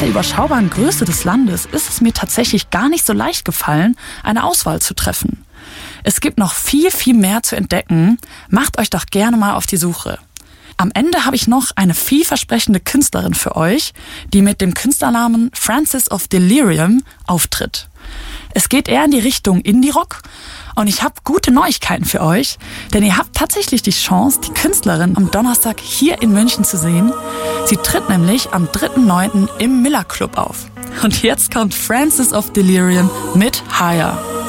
der überschaubaren Größe des Landes ist es mir tatsächlich gar nicht so leicht gefallen, eine Auswahl zu treffen. Es gibt noch viel, viel mehr zu entdecken. Macht euch doch gerne mal auf die Suche. Am Ende habe ich noch eine vielversprechende Künstlerin für euch, die mit dem Künstlernamen Frances of Delirium auftritt. Es geht eher in die Richtung Indie-Rock und ich habe gute Neuigkeiten für euch, denn ihr habt tatsächlich die Chance, die Künstlerin am Donnerstag hier in München zu sehen. Sie tritt nämlich am 3.9. im Miller Club auf. Und jetzt kommt Frances of Delirium mit Higher.